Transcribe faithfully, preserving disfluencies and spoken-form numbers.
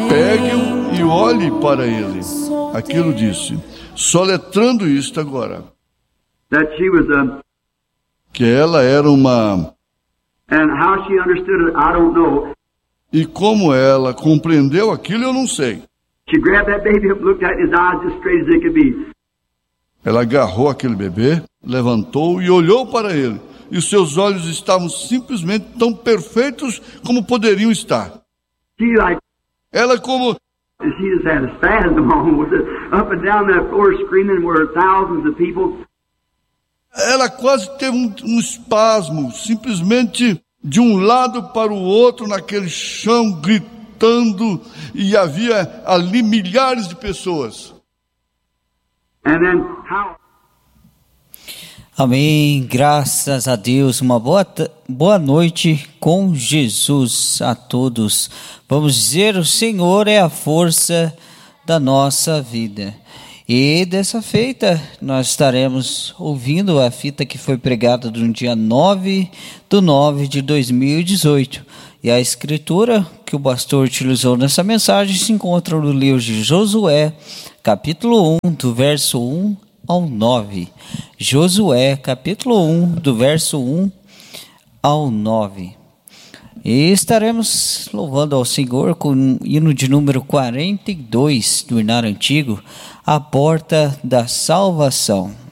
Pegue-o e olhe para ele. Aquilo disse, soletrando isto agora, that she was a, que ela era uma... and how she understood it, I don't know. E como ela compreendeu aquilo, eu não sei. She grabbed that baby up, looked at his eyes just straight as they could be. Ela agarrou aquele bebê, levantou e olhou para ele. E os seus olhos estavam simplesmente tão perfeitos como poderiam estar. She like, Ela como... she just had a spasm on with it, up and down that floor screaming where thousands of people. Ela quase teve um, um espasmo, simplesmente de um lado para o outro naquele chão, gritando, e havia ali milhares de pessoas. And then how... Amém, graças a Deus, uma boa, boa noite com Jesus a todos. Vamos dizer, o Senhor é a força da nossa vida. E dessa feita, nós estaremos ouvindo a fita que foi pregada no dia nove de nove de dois mil e dezoito. E a escritura que o pastor utilizou nessa mensagem se encontra no livro de Josué, capítulo um, do verso um ao nove. Josué, capítulo um, do verso um ao nove. E estaremos louvando ao Senhor com o hino de número quarenta e dois do Hinário Antigo, A Porta da Salvação.